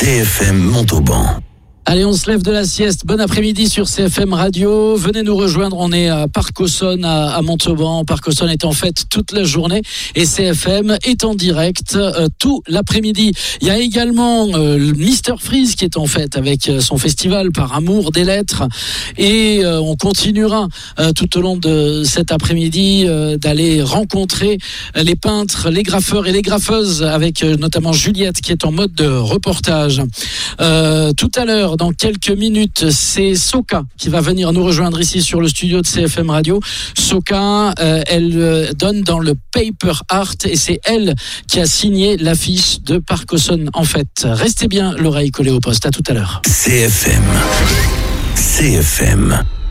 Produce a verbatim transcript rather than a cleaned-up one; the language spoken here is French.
F M Montauban. Allez, on se lève de la sieste. Bon après-midi sur C F M Radio. Venez nous rejoindre. On est à Parc Auxonne, à, à Montauban. Parc Auxonne est en fête toute la journée et C F M est en direct euh, tout l'après-midi. Il y a également euh, Mister Freeze qui est en fête avec euh, son festival Par Amour des Lettres. Et euh, on continuera euh, tout au long de cet après-midi euh, d'aller rencontrer les peintres, les graffeurs et les graffeuses avec euh, notamment Juliette qui est en mode de reportage. Euh, tout à l'heure, dans quelques minutes, c'est Soka qui va venir nous rejoindre ici sur le studio de C F M Radio. Soka, euh, elle euh, donne dans le paper art et c'est elle qui a signé l'affiche de Parc Auxonne en fait. Restez bien l'oreille collée au poste. À tout à l'heure. C F M. C F M.